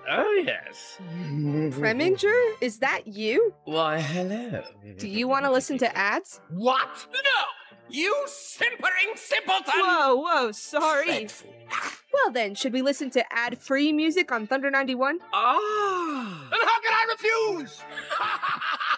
Oh, yes. Preminger, is that you? Why, hello. Do you want to listen to ads? What? No! You simpering simpleton! Whoa, sorry. Dreadful. Well then, should we listen to ad-free music on Thunder 91? Ah! And how can I refuse?